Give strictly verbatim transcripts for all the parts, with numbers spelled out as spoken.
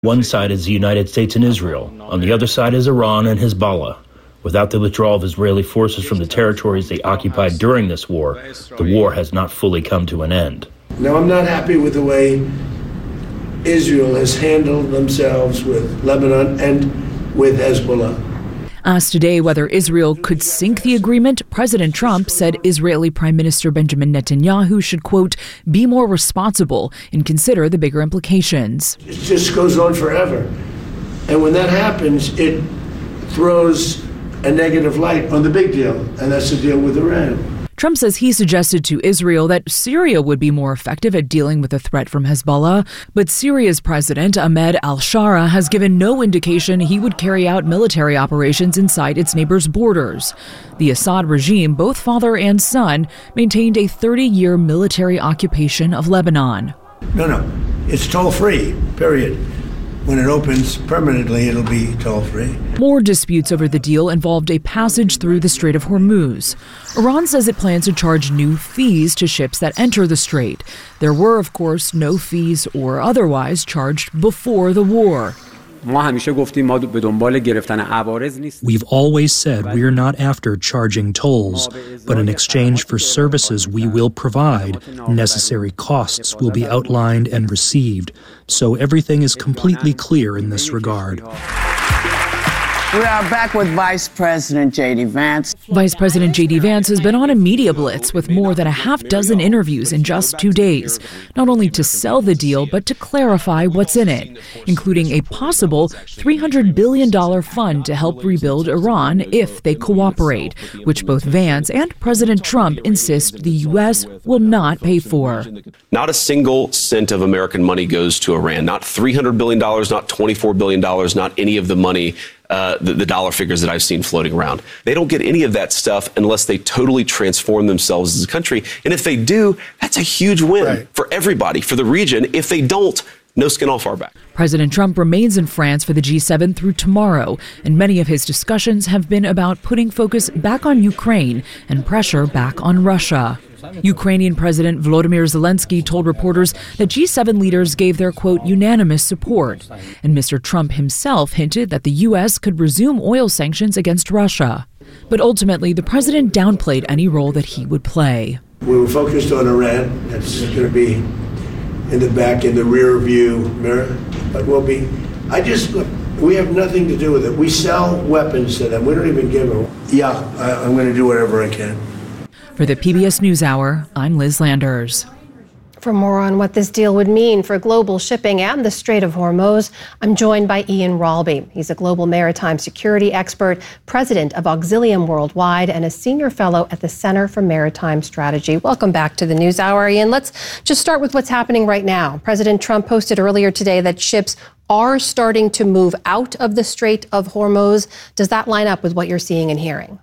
One side is the United States and Israel. On the other side is Iran and Hezbollah. Without the withdrawal of Israeli forces from the territories they occupied during this war, the war has not fully come to an end. Now, I'm not happy with the way Israel has handled themselves with Lebanon and with Hezbollah. Asked today whether Israel could sink the agreement, President Trump said Israeli Prime Minister Benjamin Netanyahu should, quote, be more responsible and consider the bigger implications. It just goes on forever. And when that happens, it throws a negative light on the big deal, and that's the deal with Iran. Trump says he suggested to Israel that Syria would be more effective at dealing with the threat from Hezbollah, but Syria's president, Ahmed al-Shara, has given no indication he would carry out military operations inside its neighbors' borders. The Assad regime, both father and son, maintained a thirty-year military occupation of Lebanon. No, no, it's toll-free, period. When it opens permanently, it'll be toll-free. More disputes over the deal involved a passage through the Strait of Hormuz. Iran says it plans to charge new fees to ships that enter the strait. There were, of course, no fees or otherwise charged before the war. We've always said we are not after charging tolls, but in exchange for services we will provide, necessary costs will be outlined and received. So everything is completely clear in this regard. We are back with Vice President J D. Vance. Vice President J D. Vance has been on a media blitz with more than a half dozen interviews in just two days, not only to sell the deal, but to clarify what's in it, including a possible three hundred billion dollars fund to help rebuild Iran if they cooperate, which both Vance and President Trump insist the U S will not pay for. Not a single cent of American money goes to Iran, not three hundred billion dollars, not twenty-four billion dollars, not any of the money. Uh, the, the dollar figures that I've seen floating around. They don't get any of that stuff unless they totally transform themselves as a country. And if they do, that's a huge win right. for everybody, for the region. If they don't, no skin off our back. President Trump remains in France for the G seven through tomorrow, and many of his discussions have been about putting focus back on Ukraine and pressure back on Russia. Ukrainian President Volodymyr Zelensky told reporters that G seven leaders gave their, quote, unanimous support. And Mister Trump himself hinted that the U S could resume oil sanctions against Russia. But ultimately, the president downplayed any role that he would play. We were focused on Iran. That's going to be in the back, in the rear view mirror. But we'll be, I just, look, we have nothing to do with it. We sell weapons to them. We don't even give them. Yeah, I, I'm going to do whatever I can. For the P B S NewsHour, I'm Liz Landers. For more on what this deal would mean for global shipping and the Strait of Hormuz, I'm joined by Ian Ralby. He's a global maritime security expert, president of Auxilium Worldwide, and a senior fellow at the Center for Maritime Strategy. Welcome back to the NewsHour, Ian. Let's just start with what's happening right now. President Trump posted earlier today that ships are starting to move out of the Strait of Hormuz. Does that line up with what you're seeing and hearing?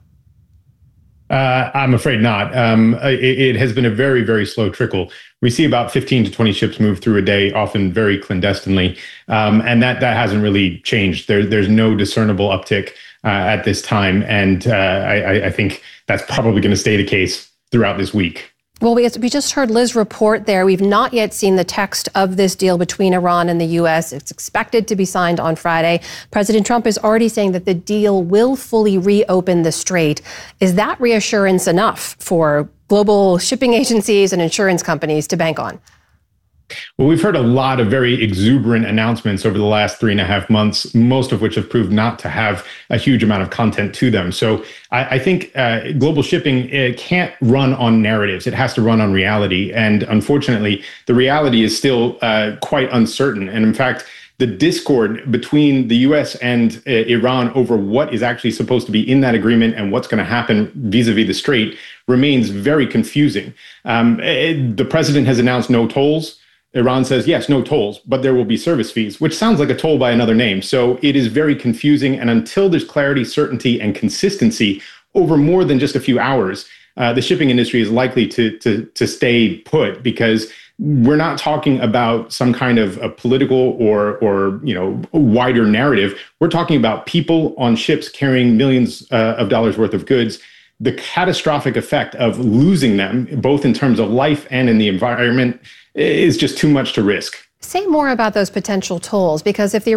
Uh, I'm afraid not. Um, it, it has been a very, very slow trickle. We see about fifteen to twenty ships move through a day, often very clandestinely. Um, and that, that hasn't really changed. There, there's no discernible uptick uh, at this time. And uh, I, I think that's probably going to stay the case throughout this week. Well, we, we just heard Liz report there. We've not yet seen the text of this deal between Iran and the U S. It's expected to be signed on Friday. President Trump is already saying that the deal will fully reopen the strait. Is that reassurance enough for global shipping agencies and insurance companies to bank on? Well, we've heard a lot of very exuberant announcements over the last three and a half months, most of which have proved not to have a huge amount of content to them. So I, I think uh, global shipping it can't run on narratives. It has to run on reality. And unfortunately, the reality is still uh, quite uncertain. And in fact, the discord between the U S and uh, Iran over what is actually supposed to be in that agreement and what's going to happen vis-a-vis the strait remains very confusing. Um, it, the president has announced no tolls. Iran says, yes, no tolls, but there will be service fees, which sounds like a toll by another name. So it is very confusing. And until there's clarity, certainty, and consistency over more than just a few hours, uh, the shipping industry is likely to, to, to stay put because we're not talking about some kind of a political or, or you know, wider narrative. We're talking about people on ships carrying millions uh, of dollars worth of goods. The catastrophic effect of losing them, both in terms of life and in the environment, is just too much to risk. Say more about those potential tolls, because if the